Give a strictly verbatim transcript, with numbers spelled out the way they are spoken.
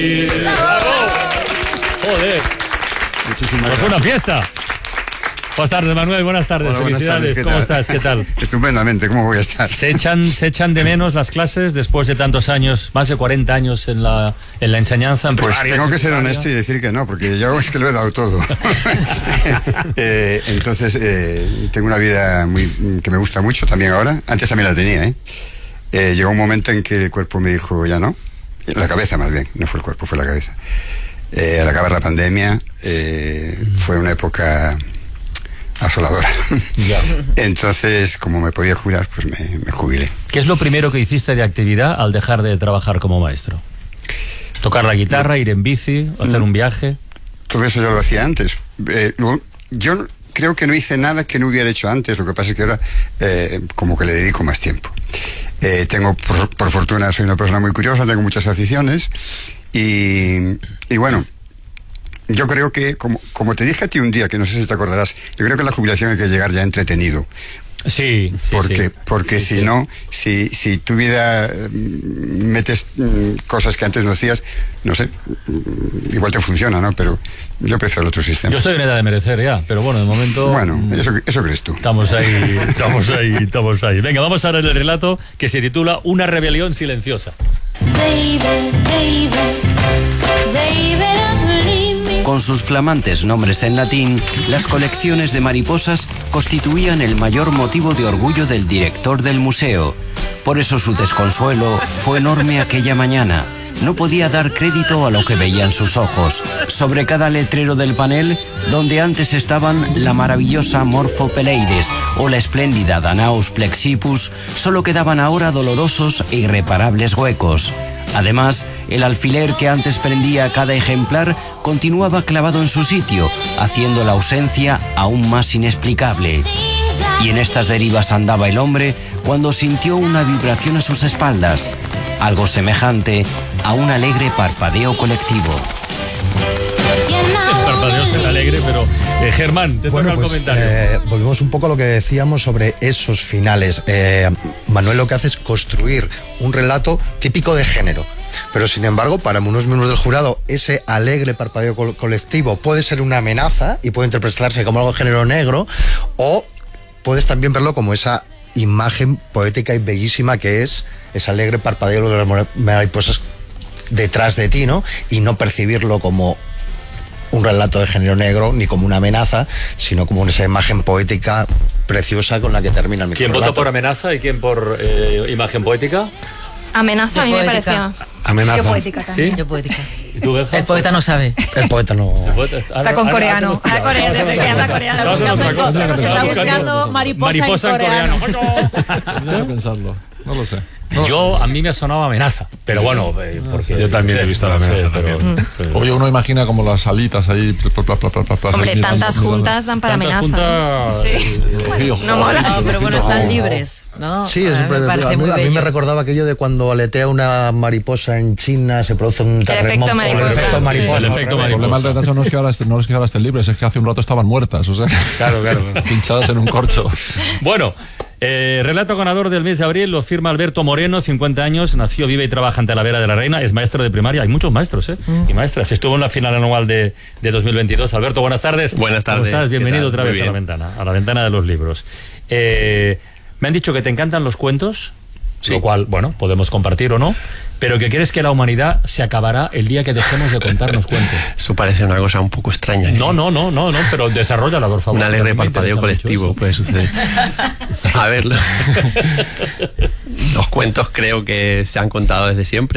¡Bravo! ¡Joder! Muchísimas pues gracias. una fiesta. Buenas tardes, Manuel, buenas tardes. Hola, buenas Felicidades. tardes. ¿Qué ¿Cómo tal? estás? ¿Qué tal? Estupendamente, ¿cómo voy a estar? ¿Se echan, ¿Se echan de menos las clases después de tantos años, más de cuarenta años en la, en la enseñanza? En Pues primaria, tengo que ser secundaria? honesto y decir que no, porque yo es que lo he dado todo. eh, entonces, eh, tengo una vida muy que me gusta mucho también ahora. Antes también la tenía, ¿eh? Eh, llegó un momento en que el cuerpo me dijo, ya no. La cabeza más bien, no fue el cuerpo, fue la cabeza. Eh, al acabar la pandemia, eh, fue una época asoladora. Ya. Entonces, como me podía jubilar, pues me, me jubilé. ¿Qué es lo primero que hiciste de actividad al dejar de trabajar como maestro? ¿Tocar la guitarra, ir en bici, hacer un viaje? Todo eso yo lo hacía antes. Eh, luego, yo creo que no hice nada que no hubiera hecho antes, lo que pasa es que ahora eh, como que le dedico más tiempo. Eh, tengo, por, por fortuna, soy una persona muy curiosa, tengo muchas aficiones y, y bueno, yo creo que, como, como te dije a ti un día, que no sé si te acordarás, yo creo que la jubilación hay que llegar ya entretenido. Sí, sí, porque sí. porque Sí, si sí. no, si, si tu vida eh, metes mm, cosas que antes no hacías, no sé, mm, igual te funciona, ¿no? Pero yo prefiero el otro sistema. Yo estoy en edad de merecer ya, pero bueno, de momento... Bueno, mm, eso, eso crees tú. Estamos ahí, estamos ahí, estamos ahí. Venga, vamos a ver el relato que se titula Una rebelión silenciosa. Baby, baby, baby, don't leave me. Con sus flamantes nombres en latín, las colecciones de mariposas constituían el mayor motivo de orgullo del director del museo. Por eso su desconsuelo fue enorme aquella mañana. No podía dar crédito a lo que veían sus ojos. Sobre cada letrero del panel, donde antes estaban la maravillosa Morphopeleides o la espléndida Danaus plexippus, solo quedaban ahora dolorosos e irreparables huecos. Además, el alfiler que antes prendía a cada ejemplar continuaba clavado en su sitio, haciendo la ausencia aún más inexplicable. Y en estas derivas andaba el hombre cuando sintió una vibración a sus espaldas, algo semejante a un alegre parpadeo colectivo. El parpadeo es el alegre, pero eh, Germán, te Bueno, toca pues, el comentario. eh, volvemos un poco a lo que decíamos sobre esos finales. Eh, Manuel lo que hace es construir un relato típico de género. Pero sin embargo, para unos miembros del jurado, ese alegre parpadeo co- colectivo puede ser una amenaza y puede interpretarse como algo de género negro, o puedes también verlo como esa imagen poética y bellísima que es ese alegre parpadeo de las mariposas detrás de ti, ¿no? Y no percibirlo como un relato de género negro ni como una amenaza, sino como esa imagen poética preciosa con la que termina mi ¿Quién votó por amenaza y quién por eh, imagen poética? Amenaza a mí me pareció. Amenaza. Yo poética también. ¿Sí? Yo poética. ¿Y tú, Benja? El poeta no sabe. El poeta no... El poeta está, Está con ahora- coreano. ahora- Está coreano, ahora- desde que está coreano. Está buscando otra cosa. Está Está buscando mariposa en coreano. Tendría que pensarlo, no lo sé. No. Yo, a mí me sonaba amenaza, pero bueno, eh, porque... Yo también no he sé, visto no la sé, amenaza pero- también. pero- Obvio, uno imagina como las alitas ahí. Pla, pla, pla, pla, pla, pla, Hombre, ahí mirando, tantas mirando. juntas dan para Tantas amenaza. juntas, Sí. Río, No joder, mola. No, pero bueno, ojito, están oh. libres, ¿no? Sí, a es, mí me a parece mí, muy a mí bello. me recordaba aquello de cuando aletea una mariposa en China, se produce un terremoto. mariposa, El efecto sí. mariposa. El efecto El mariposa. problema del retraso no es que ahora est- no es que ahora estén libres, es que hace un rato estaban muertas, o sea, Claro, claro, claro. pinchadas en un corcho. Bueno, eh, relato ganador del mes de abril lo firma Alberto Moreno, cincuenta años, nació, vive y trabaja en Talavera de la Reina, es maestro de primaria, hay muchos maestros, ¿eh? Y maestras, estuvo en la final anual de, de dos mil veintidós. Alberto, buenas tardes. Buenas tardes. ¿Cómo estás? ¿Qué Bienvenido tal? otra Muy vez a la bien. ventana, a la ventana de los libros. Eh, me han dicho que te encantan los cuentos, Sí. lo cual, bueno, podemos compartir o no, pero que crees que la humanidad se acabará el día que dejemos de contarnos cuentos. Eso parece una cosa un poco extraña. ¿eh? No, no, no, no, no, pero desarrollala, por favor. Un alegre A mí me parpadeo interesa mucho colectivo eso. puede suceder. A ver, lo- los cuentos creo que se han contado desde siempre.